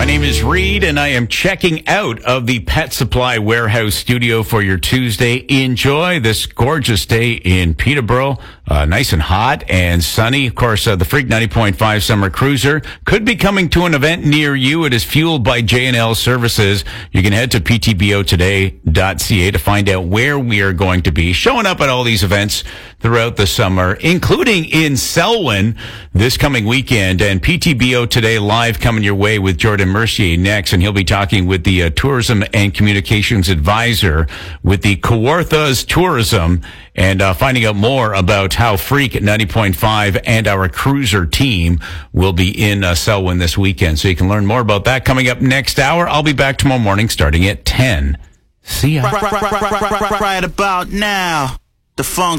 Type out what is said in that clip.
My name is Reed, and I am checking out of the Pet Supply Warehouse studio for your Tuesday. Enjoy this gorgeous day in Peterborough. Nice and hot and sunny. Of course, the Freak 90.5 Summer Cruiser could be coming to an event near you. It is fueled by J&L Services. You can head to ptbotoday.ca to find out where we are going to be showing up at all these events throughout the summer, including in Selwyn this coming weekend. And PTBO Today Live coming your way with Jordan Mercier next, and he'll be talking with the Tourism and Communications Advisor with the Kawarthas Tourism, and finding out more about how Freak 90.5 and our cruiser team will be in Selwyn this weekend. So you can learn more about that coming up next hour. I'll be back tomorrow morning starting at 10. See ya. Right about now, the funk